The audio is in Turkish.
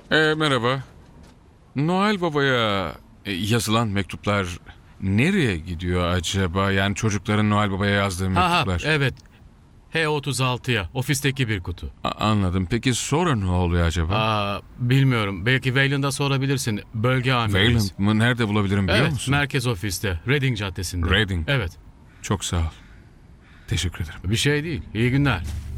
Merhaba. Noel Baba'ya yazılan mektuplar nereye gidiyor acaba? Yani çocukların Noel Baba'ya yazdığı Ha mektuplar. evet. H36'ya ofisteki bir kutu. Anladım. Peki sonra ne oluyor acaba? Bilmiyorum. Belki Wayland'a sorabilirsin. Bölge amiriyiz. Wayland mı? Nerede bulabilirim biliyor Evet, musun? merkez ofiste. Reading Caddesi'nde. Reading. Evet. Çok sağ ol. Teşekkür ederim. Bir şey değil. İyi günler.